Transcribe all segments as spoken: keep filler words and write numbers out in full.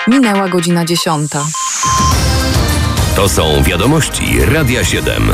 Minęła godzina dziesiąta. To są wiadomości Radia siedem.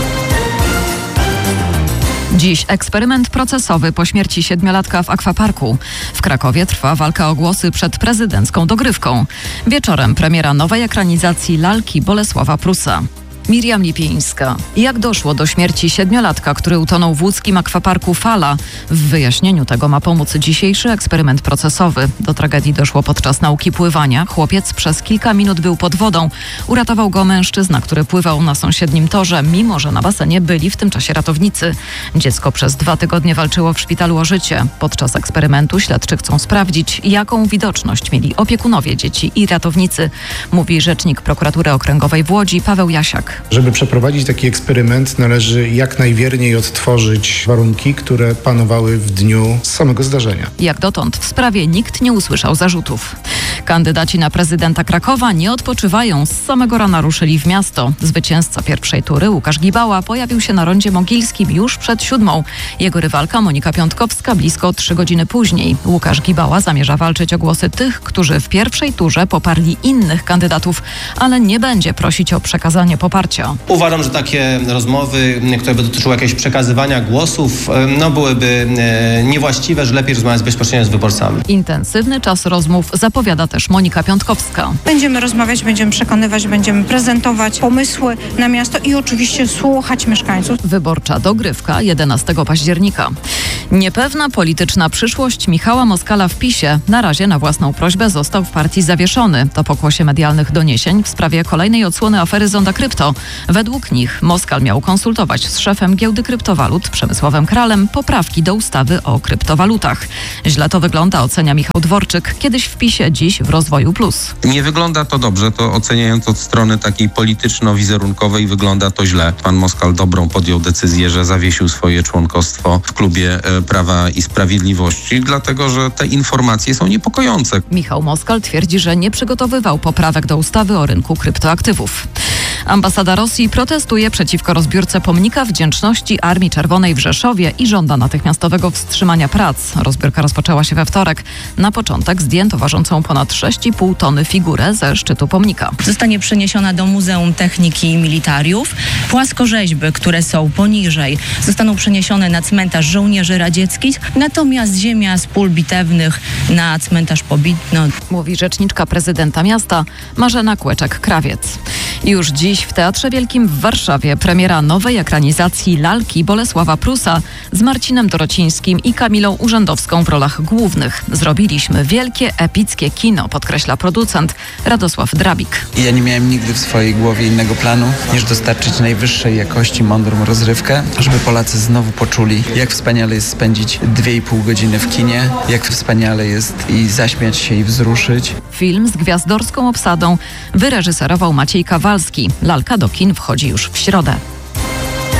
Dziś eksperyment procesowy po śmierci siedmiolatka w akwaparku. W Krakowie trwa walka o głosy przed prezydencką dogrywką. Wieczorem premiera nowej ekranizacji lalki Bolesława Prusa. Miriam Lipińska. Jak doszło do śmierci siedmiolatka, który utonął w łódzkim akwaparku Fala? W wyjaśnieniu tego ma pomóc dzisiejszy eksperyment procesowy. Do tragedii doszło podczas nauki pływania. Chłopiec przez kilka minut był pod wodą. Uratował go mężczyzna, który pływał na sąsiednim torze, mimo że na basenie byli w tym czasie ratownicy. Dziecko przez dwa tygodnie walczyło w szpitalu o życie. Podczas eksperymentu śledczy chcą sprawdzić, jaką widoczność mieli opiekunowie dzieci i ratownicy, mówi rzecznik prokuratury okręgowej w Łodzi Paweł Jasiak. Żeby przeprowadzić taki eksperyment, należy jak najwierniej odtworzyć warunki, które panowały w dniu samego zdarzenia. Jak dotąd w sprawie nikt nie usłyszał zarzutów. Kandydaci na prezydenta Krakowa nie odpoczywają. Z samego rana ruszyli w miasto. Zwycięzca pierwszej tury, Łukasz Gibała, pojawił się na rondzie Mogilskim już przed siódmą. Jego rywalka Monika Piątkowska blisko trzy godziny później. Łukasz Gibała zamierza walczyć o głosy tych, którzy w pierwszej turze poparli innych kandydatów, ale nie będzie prosić o przekazanie poparcia. Uważam, że takie rozmowy, które by dotyczyły jakiegoś przekazywania głosów, no byłyby niewłaściwe, że lepiej rozmawiać bezpośrednio z wyborcami. Intensywny czas rozmów zapowiada też Monika Piątkowska. Będziemy rozmawiać, będziemy przekonywać, będziemy prezentować pomysły na miasto i oczywiście słuchać mieszkańców. Wyborcza dogrywka jedenastego października. Niepewna polityczna przyszłość Michała Moskala w PiSie na razie na własną prośbę został w partii zawieszony. To pokłosie medialnych doniesień w sprawie kolejnej odsłony afery Zonda Krypto. Według nich Moskal miał konsultować z szefem giełdy kryptowalut Przemysławem Kralem poprawki do ustawy o kryptowalutach. Źle to wygląda, ocenia Michał Dworczyk, kiedyś w PiSie, dziś w Rozwoju Plus. Nie wygląda to dobrze, to oceniając od strony takiej polityczno-wizerunkowej wygląda to źle. Pan Moskal dobrą podjął decyzję, że zawiesił swoje członkostwo w klubie Prawa i Sprawiedliwości, dlatego że te informacje są niepokojące. Michał Moskal twierdzi, że nie przygotowywał poprawek do ustawy o rynku kryptoaktywów. Ambasada Rosji protestuje przeciwko rozbiórce pomnika wdzięczności Armii Czerwonej w Rzeszowie i żąda natychmiastowego wstrzymania prac. Rozbiórka rozpoczęła się we wtorek. Na początek zdjęto ważącą ponad sześć i pół tony figurę ze szczytu pomnika. Zostanie przeniesiona do Muzeum Techniki i Militariów. Płaskorzeźby, które są poniżej, zostaną przeniesione na cmentarz żołnierzy radzieckich, natomiast ziemia z pól bitewnych na cmentarz Pobitno. Mówi rzeczniczka prezydenta miasta Marzena Kłeczek-Krawiec. Już dziś w Teatrze Wielkim w Warszawie premiera nowej ekranizacji lalki Bolesława Prusa z Marcinem Dorocińskim i Kamilą Urzędowską w rolach głównych. Zrobiliśmy wielkie, epickie kino, podkreśla producent Radosław Drabik. Ja nie miałem nigdy w swojej głowie innego planu, niż dostarczyć najwyższej jakości mądrą rozrywkę, żeby Polacy znowu poczuli, jak wspaniale jest spędzić dwie i pół godziny w kinie, jak wspaniale jest i zaśmiać się i wzruszyć. Film z gwiazdorską obsadą wyreżyserował Maciej Kawalski. Lalka do kin wchodzi już w środę.